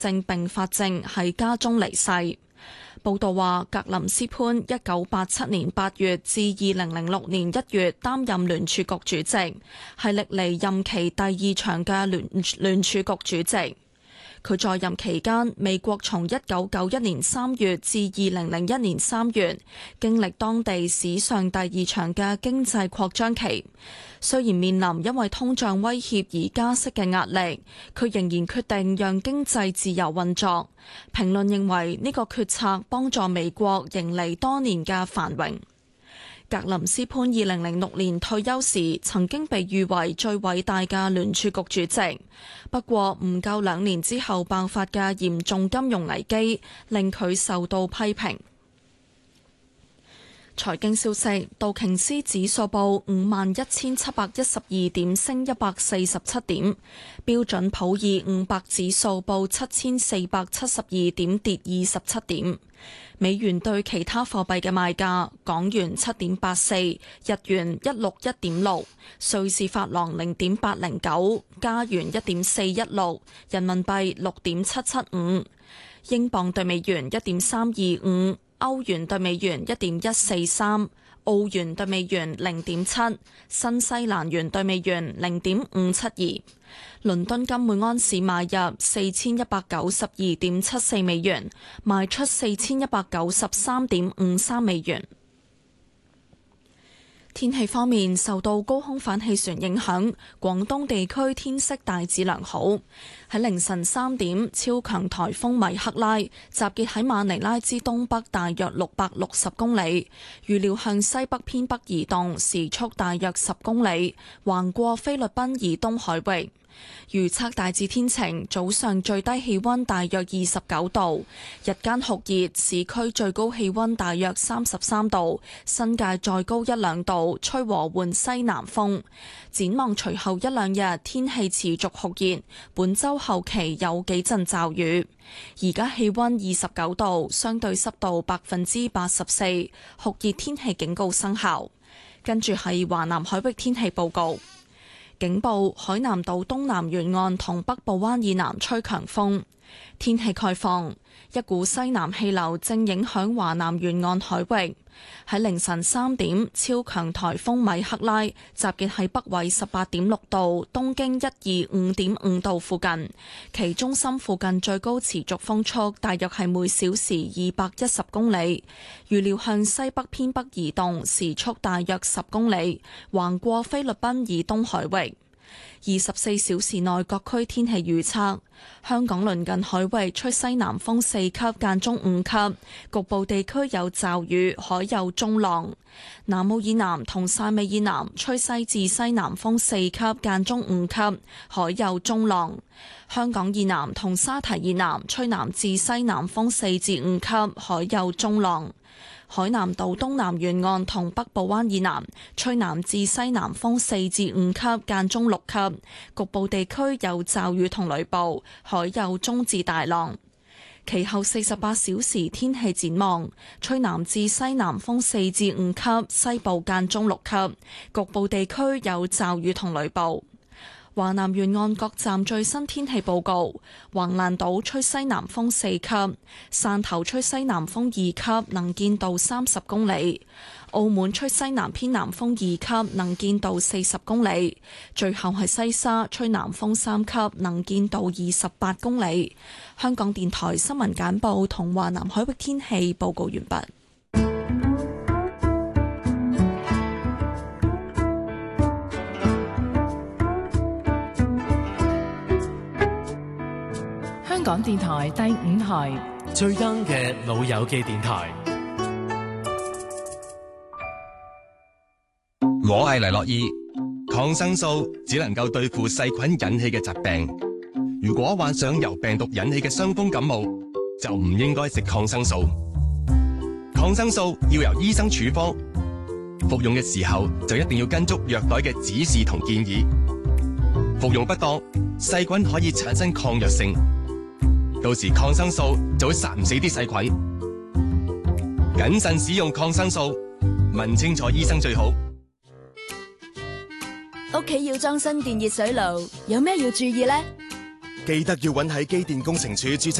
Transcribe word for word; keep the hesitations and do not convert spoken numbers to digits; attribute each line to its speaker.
Speaker 1: 症併發症喺家中離世。報道話，格林斯潘一九八七年八月至二零零六年一月擔任聯儲局主席，係歷嚟任期第二長嘅聯聯儲局主席。佢在任期間，美國從一九九一年三月至二零零一年三月，經歷當地史上第二長嘅經濟擴張期。雖然面臨因為通脹威脅而加息嘅壓力，佢仍然決定讓經濟自由運作。評論認為呢個決策幫助美國迎嚟多年嘅繁榮。格林斯潘二零零六年退休時，曾經被譽為最偉大嘅聯儲局主席。不過唔夠兩年之後爆發嘅嚴重金融危機，令佢受到批評。財經消息，道瓊斯指數報五萬一千七百一十二點，升一百四十七點；標準普爾五百指數報七千四百七十二點，跌二十七點。美元對其他貨幣嘅賣價：港元七點八四，日元一六一點六，瑞士法郎零點八零九，加元一點四一六，人民幣六點七七五，英鎊對美元一點三二五，歐元對美元一點一四三，澳元對美元零點七，新西蘭元對美元零點五七二。倫敦金每安士買入四千一百九十二點七四美元，賣出四千一百九十三點五三美元。天氣方面，受到高空反氣旋影響，廣東地區天色大致良好。喺凌晨三點，超強颱風米克拉集結喺馬尼拉之東北大約六百六十公里，預料向西北偏北移動，時速大約十公里，橫過菲律賓以東海域。預測大致天晴，早上最低氣溫大約二十九度，日間酷熱，市區最高氣溫大約三十三度，新界再高一兩度，吹和緩西南風。展望隨後一兩日天氣持續酷熱，本週後期有幾陣驟雨。而家氣溫二十九度，相對濕度百分之八十四，酷熱天氣警告生效。跟住係華南海域天氣報告。警報：海南島東南沿岸同北部灣以南吹強風。天氣概況：一股西南氣流正影響華南沿岸海域。喺凌晨三點，超強颱風米克拉集結喺北緯十八點六度、東經一二五點五度附近，其中心附近最高持續風速大約係每小時二百一十公里，預料向西北偏北移動，時速大約十公里，橫過菲律賓以東海域。二十四小時內各區天氣預測：香港鄰近海域吹西南風四級間中五級，局部地區有驟雨，海有中浪；南澳以南同汕尾以南吹西至西南風四級間中五級，海有中浪；香港以南同沙堤以南吹南至西南風四至五級，海有中浪。海南島東南沿岸同北部灣以南吹南至西南風四至五級間中六級，局部地區有驟雨同雷暴，海有中至大浪。其後四十八小時天氣展望：吹南至西南風四至五級，西部間中六級，局部地區有驟雨同雷暴。華南沿岸各站最新天氣報告：橫瀾島吹西南風四級，汕頭吹西南風二級，能見度三十公里；澳門吹西南偏南風二級，能見度四十公里。最後係西沙吹南風三級，能見度二十八公里。香港電台新聞簡報同華南海域天氣報告完畢。
Speaker 2: 香港電台第五台
Speaker 3: 最 young 嘅老友記電台。
Speaker 4: 我係黎諾懿，抗生素只能夠對付細菌引起嘅疾病。如果患上由病毒引起嘅傷風感冒，就唔應該食抗生素。抗生素要由醫生處方，服用嘅時候就一定要跟足藥袋嘅指示同建議。服用不當，細菌可以產生抗藥性。到時抗生素就會殺唔死啲細菌。謹慎使用抗生素，問清楚醫生最好。
Speaker 5: 屋企要裝新電熱水爐，有咩要注意呢？
Speaker 6: 記
Speaker 5: 記得要揾喺機電工程署註冊